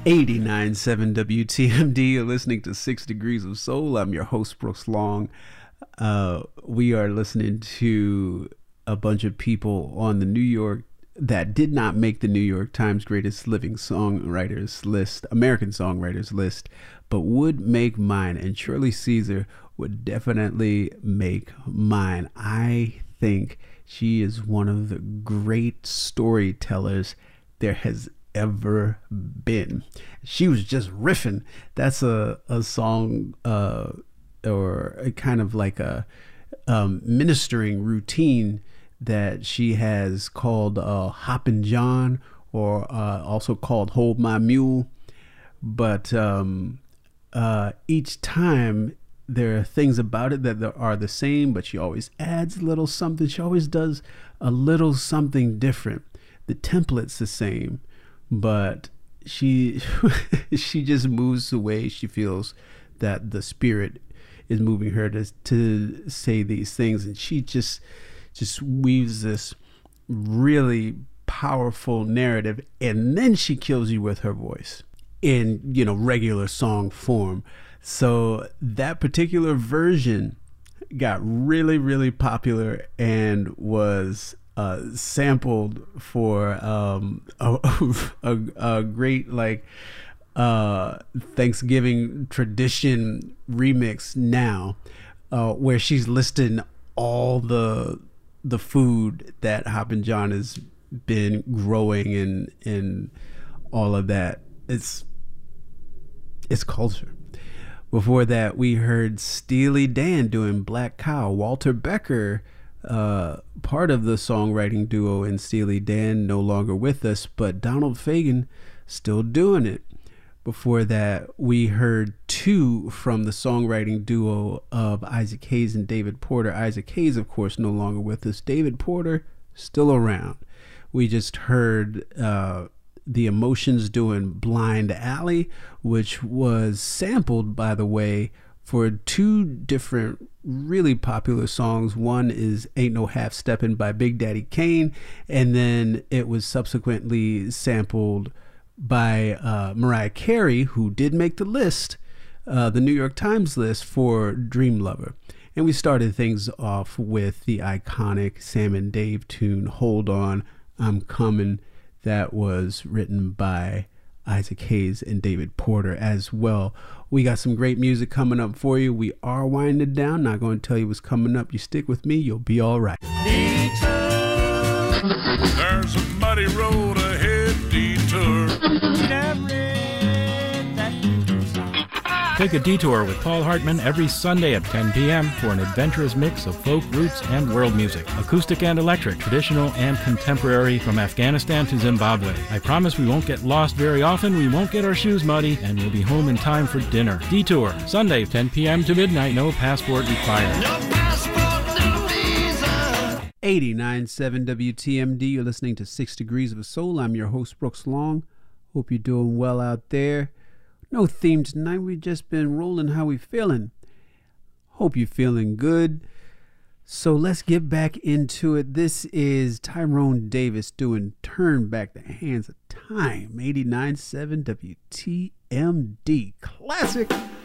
89.7 WTMD. You're listening to 6 Degrees of Soul. I'm your host, Brooks Long. We are listening to a bunch of people on the New York that did not make the New York Times Greatest Living Songwriters list, American Songwriters list, but would make mine. And Shirley Caesar would definitely make mine. I think she is one of the great storytellers there has ever been. She was just riffing. That's a song or a kind of like a ministering routine that she has called Hoppin' John, or also called Hold My Mule. But each time there are things about it that are the same, but she always adds a little something. She always does a little something different. The template's the same, but she she just moves the way she feels that the spirit is moving her to say these things, and she just weaves this really powerful narrative, and then she kills you with her voice in regular song form. So that particular version got really, really popular and was sampled for a great Thanksgiving tradition remix now, where she's listing all the food that Hoppin' John has been growing and all of that. It's culture. Before that, we heard Steely Dan doing Black Cow. Walter Becker, part of the songwriting duo in Steely Dan, no longer with us, but Donald Fagen still doing it. Before that, we heard two from the songwriting duo of Isaac Hayes and David Porter. Isaac Hayes, of course, no longer with us. David Porter, still around. We just heard The Emotions doing Blind Alley, which was sampled, by the way, for two different really popular songs. One is Ain't No Half Steppin' by Big Daddy Kane, and then it was subsequently sampled by Mariah Carey, who did make the list, the New York Times list, for Dream Lover. And we started things off with the iconic Sam and Dave tune, Hold On, I'm Coming. That was written by Isaac Hayes and David Porter as well. We got some great music coming up for you. We are winding down. Not going to tell you what's coming up. You stick with me, you'll be all right. Detour. There's a muddy road ahead, detour. Take a detour with Paul Hartman every Sunday at 10 p.m. for an adventurous mix of folk, roots, and world music. Acoustic and electric, traditional and contemporary, from Afghanistan to Zimbabwe. I promise we won't get lost very often, we won't get our shoes muddy, and we'll be home in time for dinner. Detour, Sunday, 10 p.m. to midnight, no passport required. No passport, no visa. 89.7 WTMD. You're listening to 6 Degrees of Soul. I'm your host, Brooks Long. Hope you're doing well out there. No theme tonight. We've just been rolling how we feeling. Hope you're feeling good. So let's get back into it. This is Tyrone Davis doing Turn Back the Hands of Time. 89.7 WTMD. Classic.